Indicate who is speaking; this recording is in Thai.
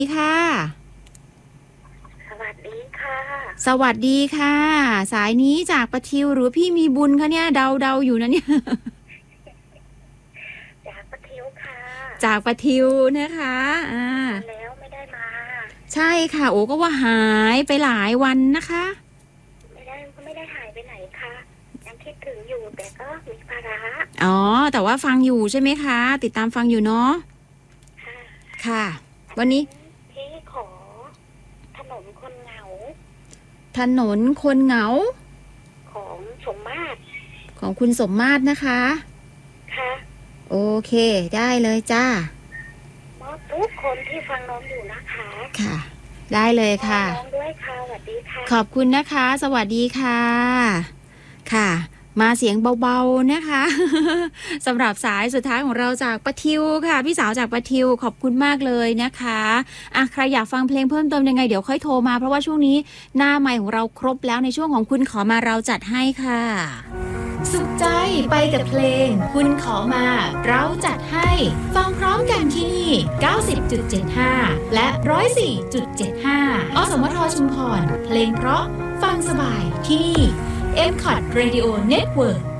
Speaker 1: ค่ะ
Speaker 2: สวัสดีค่ะ
Speaker 1: สวัสดีค่ะสายนี้จากปะทิวหรือพี่มีบุญคะเนี่ยเดาอยู่นะเนี่ย
Speaker 2: จากปะทิวค่ะ
Speaker 1: จากปะทิวนะคะ
Speaker 2: มาแล้วไม่ได้มา
Speaker 1: ใช่ค่ะโอ้ก็ว่าหายไปหลายวันนะคะ
Speaker 2: ไม่ได้หายไปไหนค่ะยังคิดถึงอยู่แต่ก็มีภาระ
Speaker 1: อ๋อแต่ว่าฟังอยู่ใช่ไหมคะติดตามฟังอยู่เนาะ
Speaker 2: ค่ะ
Speaker 1: ค่ะวันนี้
Speaker 2: พี่ขอถนนคนเหงา
Speaker 1: ถนนคนเหงา
Speaker 2: ของสมมาตร
Speaker 1: ของคุณสมมาตรนะคะ
Speaker 2: ค่ะ
Speaker 1: โอเคได้เลยจ้าม
Speaker 2: อบทุกคนที่ฟังน้องอยู่นะคะ
Speaker 1: ค่ะได้เลยค่ะ
Speaker 2: น้องด้วยค่ะสวัสดีค่ะ
Speaker 1: ขอบคุณนะคะสวัสดีค่ะค่ะมาเสียงเบาๆนะคะ สำหรับสายสุดท้ายของเราจากปะทิวค่ะพี่สาวจากปะทิวขอบคุณมากเลยนะคะใครอยากฟังเพลงเพิ่มเติมยังไงเดี๋ยวค่อยโทรมาเพราะว่าช่วงนี้หน้าไมค์ของเราครบแล้วในช่วงของคุณขอมาเราจัดให้ค่ะสุขใจไปกับเพลงคุณขอมาเราจัดให้ฟังพร้อมกันที่นี่ 90.75 และ 104.75 อสมทชุมพรเพลงเพราะฟังสบายที่นี่ MCOT Radio Network